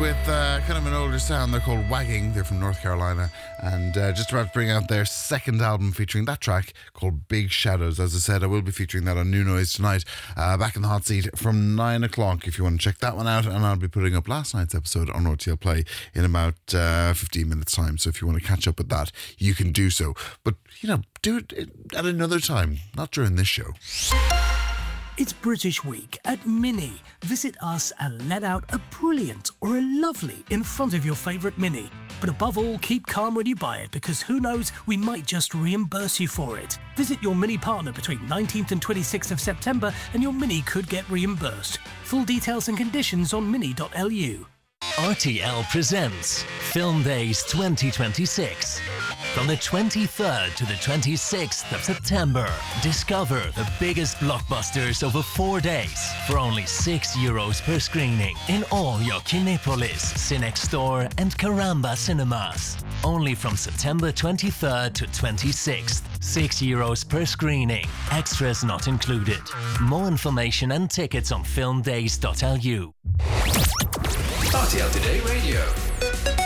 with kind of an older sound. They're called Wagging. They're from North Carolina and just about to bring out their second album featuring that track called Big Shadows. As I said, I will be featuring that on New Noise tonight, back in the hot seat from 9 o'clock if you want to check that one out. And I'll be putting up last night's episode on RTL Play in about 15 minutes time. So if you want to catch up with that, you can do so. But, you know, do it at another time, not during this show. It's British Week at Mini. Visit us and let out a brilliant or a lovely in front of your favourite Mini. But above all, keep calm when you buy it, because who knows, we might just reimburse you for it. Visit your Mini partner between 19th and 26th of September and your Mini could get reimbursed. Full details and conditions on mini.lu. RTL presents Film Days 2026. From the 23rd to the 26th of September, discover the biggest blockbusters over 4 days for only €6 per screening in all your Kinepolis, Cinex Store and Caramba cinemas. Only from September 23rd to 26th, €6 per screening, extras not included. More information and tickets on filmdays.lu. RTL Today Radio.